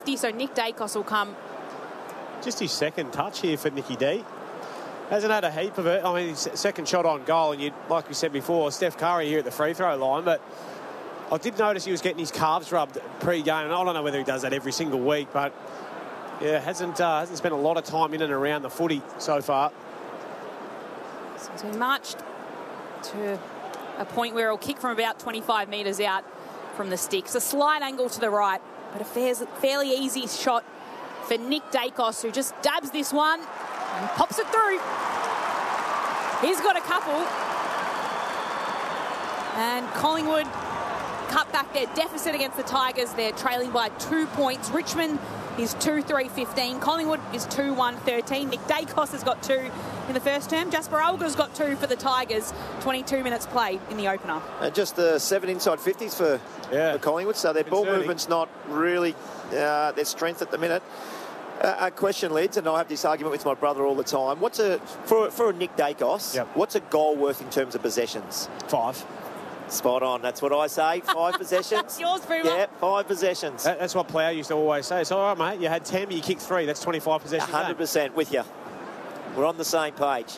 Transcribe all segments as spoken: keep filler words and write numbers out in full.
So Nick Dacos will come. Just his second touch here for Nicky D. Hasn't had a heap of it. I mean, his second shot on goal, and you, like we said before, Steph Curry here at the free throw line, but I did notice he was getting his calves rubbed pre-game, and I don't know whether he does that every single week, but yeah, hasn't uh, hasn't spent a lot of time in and around the footy so far. So he's been marched to a point where he'll kick from about twenty-five metres out from the sticks. A slight angle to the right, but a fairly easy shot for Nick Dacos, who just dabs this one and pops it through. He's got a couple. And Collingwood cut back their deficit against the Tigers. They're trailing by two points. Richmond is two three fifteen. Collingwood is two one thirteen. Nick Dacos has got two in the first term. Jasper Olga's got two for the Tigers. twenty-two minutes played in the opener. And just the uh, seven inside fifties for, yeah. for Collingwood. So their ball movement's not really uh, their strength at the minute. Uh, a question, Lids, and I have this argument with my brother all the time. What's a for for a Nick Dacos? Yep. What's a goal worth in terms of possessions? Five. Spot on. That's what I say. Five possessions. Yours, Boomer. Yeah, five possessions. That, that's what Plough used to always say. It's all right, mate. You had ten, but you kicked three. That's twenty-five possessions. one hundred percent with you. We're on the same page.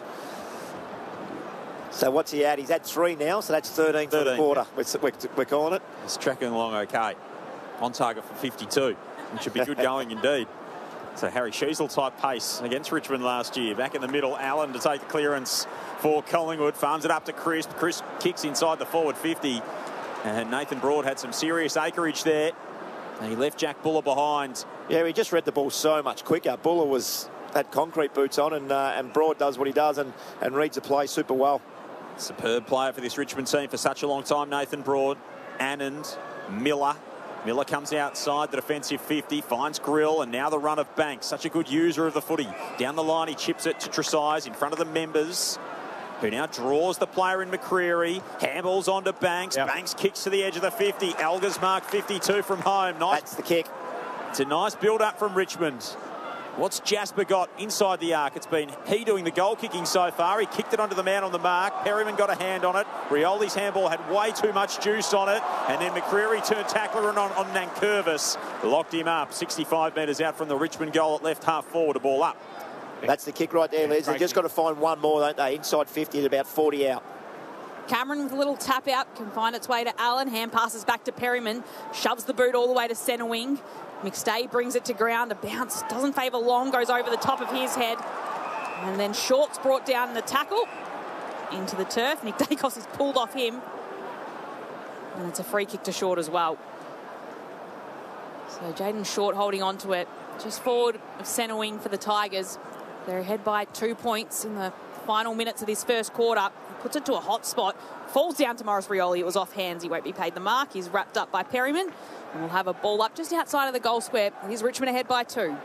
So what's he at? He's at three now, so that's thirteen, thirteen. for the quarter. We're, we're, we're calling it. It's tracking along okay. On target for fifty-two. It should be good going indeed. So Harry Sheasel type pace against Richmond last year. Back in the middle, Allen to take the clearance for Collingwood. Farms it up to Crisp. Crisp kicks inside the forward fifty. And Nathan Broad had some serious acreage there. And he left Jack Buller behind. Yeah, he just read the ball so much quicker. Buller was had concrete boots on, and uh, and Broad does what he does and, and reads the play super well. Superb player for this Richmond team for such a long time. Nathan Broad, Anand, Miller. Miller comes outside the defensive fifty, finds Grill, and now the run of Banks. Such a good user of the footy. Down the line, he chips it to Tresize in front of the members, who now draws the player in McCreary. Handballs onto Banks. Yep. Banks kicks to the edge of the fifty. Alga's marked fifty-two from home. Nice. That's the kick. It's a nice build-up from Richmond. What's Jasper got inside the arc? It's been he doing the goal kicking so far. He kicked it onto the man on the mark. Perryman got a hand on it. Rioli's handball had way too much juice on it. And then McCreary turned tackler on, on Nankervis. Locked him up. sixty-five metres out from the Richmond goal at left half forward. A ball up. That's the kick right there, Les. They've just got to find one more, don't they? Inside fifty at about forty out. Cameron with a little tap out can find its way to Allen. Hand passes back to Perryman. Shoves the boot all the way to centre wing. McStay brings it to ground. A bounce doesn't favour Long. Goes over the top of his head. And then Short's brought down in the tackle. Into the turf. Nick Dacos is pulled off him. And it's a free kick to Short as well. So Jaden Short holding on to it. Just forward of centre wing for the Tigers. They're ahead by two points in the final minutes of this first quarter. He puts it to a hot spot. Falls down to Morris Rioli. It was off hands. He won't be paid the mark. He's wrapped up by Perryman. And we'll have a ball up just outside of the goal square. Here's Richmond ahead by two.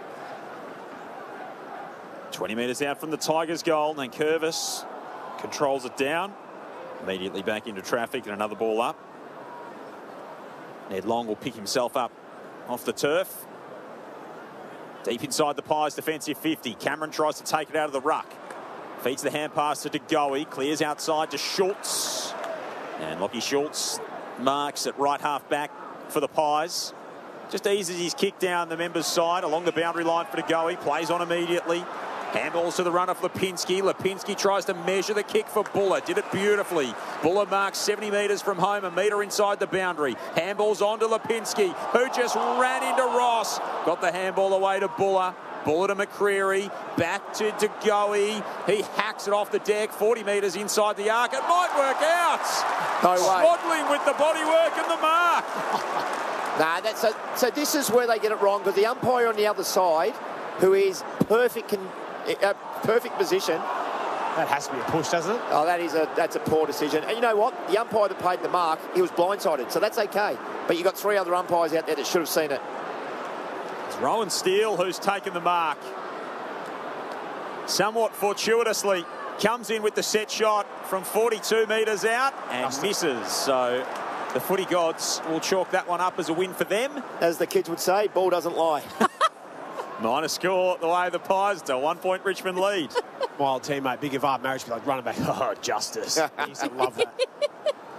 twenty metres out from the Tigers' goal. Nankervis controls it down. Immediately back into traffic and another ball up. Ned Long will pick himself up off the turf. Deep inside the Pies defensive fifty. Cameron tries to take it out of the ruck. Feeds the hand pass to De Goey. Clears outside to Schultz. And Lockie Schultz marks at right half back for the Pies. Just eases his kick down the members' side along the boundary line for De Goey. Plays on immediately. Handballs to the runner for Lipinski. Lipinski tries to measure the kick for Buller. Did it beautifully. Buller marks seventy metres from home, a metre inside the boundary. Handballs on to Lipinski, who just ran into Ross. Got the handball away to Buller. Buller to McCreary. Back to De Goey. He hacks it off the deck. forty metres inside the arc. It might work out. No way. Swaddling with the bodywork and the mark. Nah, that's a, so this is where they get it wrong, because the umpire on the other side, who is perfect, con, uh, perfect position. That has to be a push, doesn't it? Oh, that is a that's a poor decision. And you know what? The umpire that paid the mark, he was blindsided, so that's okay. But you've got three other umpires out there that should have seen it. It's Rowan Steele who's taken the mark. Somewhat fortuitously, comes in with the set shot from forty-two metres out and misses. So the footy gods will chalk that one up as a win for them. As the kids would say, ball doesn't lie. Minor score the way of the Pies. It's a one-point Richmond lead. My old teammate, Big Evad Marriage, be like running back. Oh, justice. He used to love that.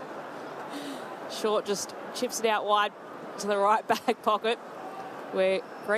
Short just chips it out wide to the right back pocket, where